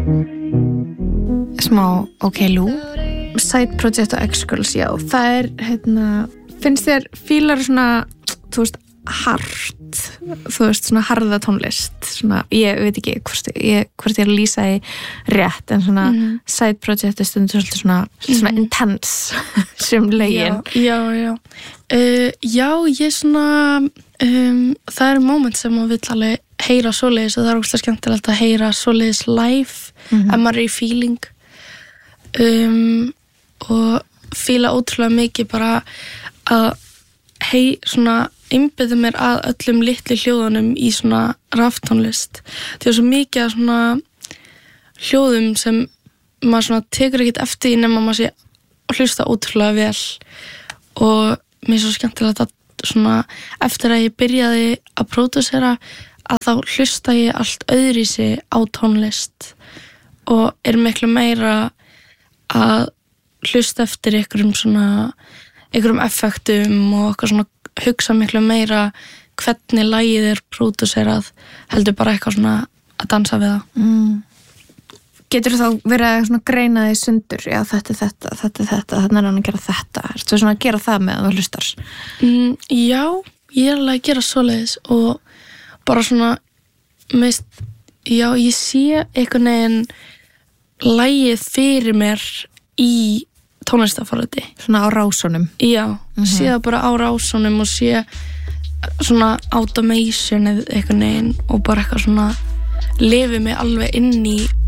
Smá OK Lou. Side Project og X-Girls, já. Það finnst þér fílar svona, þú veist, hart, þú veist, svona harða tónlist, svona, ég veit ekki hvort ég lýsa í rétt, en svona side project er stundum svolítið svona intense sem lögin. Já, ég svona það eru moment sem maður vill alveg heyra svoleiðis og það er ógeðslega skemmtilegt að heyra svoleiðis live ef maður er í feeling og fíla ótrúlega mikið bara að svona einbeita mér að öllum litlu hljóðunum í svona raftónlist. Það er svo mikið af svona hljóðum sem maður svona tekur ekkert eftir nema maður sé að hlusta ótrúlega vel og mér er svo skemmtilegt að svona eftir að ég byrjaði að pródúsera að þá hlusta ég allt öðruvísi á tónlist og er miklu meira að hlusta eftir einhverjum effektum og eitthvað svona hugsa miklu meira hvernig lagið er pródúserað heldur bara eitthvað svona að dansa við það. Getur þá verið að svona greina því sundur, já þetta, þannig er hann að gera þetta. Ertu svona að gera það með að þú hlustar? Já, ég er alveg að gera svoleiðis og bara svona ég sé einhvern veginn lagið fyrir mér í tónlistaforriti. Svona á rásunum? Já, sé það bara á rásunum og sé svona automation eða eitthvað neginn og bara eitthvað svona lifi mig alveg inn í